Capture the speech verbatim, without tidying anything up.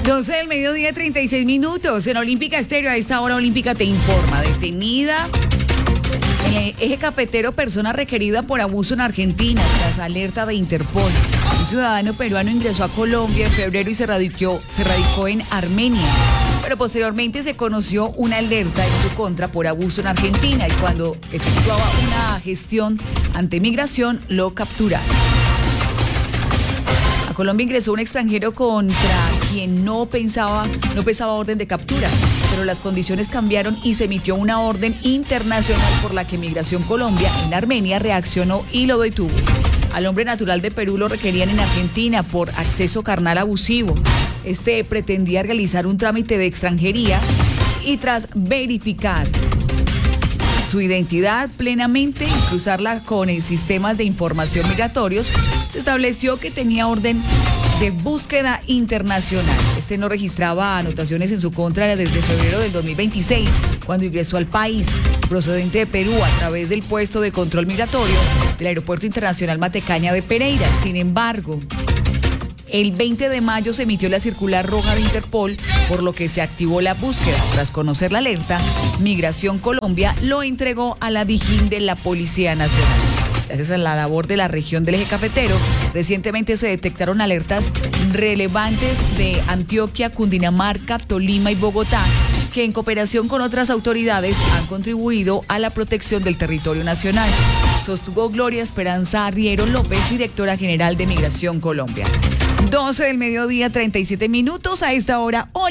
doce del mediodía, treinta y seis minutos. En Olímpica Estéreo, a esta hora Olímpica te informa. Detenida en el eje cafetero persona requerida por abuso en Argentina tras alerta de Interpol. Un ciudadano peruano ingresó a Colombia en febrero y se radicó, se radicó en Armenia. Pero posteriormente se conoció una alerta en su contra por abuso en Argentina y cuando efectuaba una gestión ante migración lo capturaron. A Colombia ingresó un extranjero contra quien no pensaba, no pesaba orden de captura, pero las condiciones cambiaron y se emitió una orden internacional por la que Migración Colombia en Armenia reaccionó y lo detuvo. Al hombre natural de Perú lo requerían en Argentina por acceso carnal abusivo. Este pretendía realizar un trámite de extranjería y tras verificar su identidad plenamente y cruzarla con el sistemas de información migratorios, se estableció que tenía orden de búsqueda internacional. Este no registraba anotaciones en su contra desde febrero del dos mil veintiséis, cuando ingresó al país, procedente de Perú, a través del puesto de control migratorio del Aeropuerto Internacional Matecaña de Pereira. Sin embargo, el veinte de mayo se emitió la circular roja de Interpol, por lo que se activó la búsqueda. Tras conocer la alerta, Migración Colombia lo entregó a la Dijín de la Policía Nacional. Gracias a la labor de la región del eje cafetero, recientemente se detectaron alertas relevantes de Antioquia, Cundinamarca, Tolima y Bogotá, que en cooperación con otras autoridades han contribuido a la protección del territorio nacional. Sostuvo Gloria Esperanza Arriero López, directora general de Migración Colombia. doce del mediodía, treinta y siete minutos. A esta hora, hoy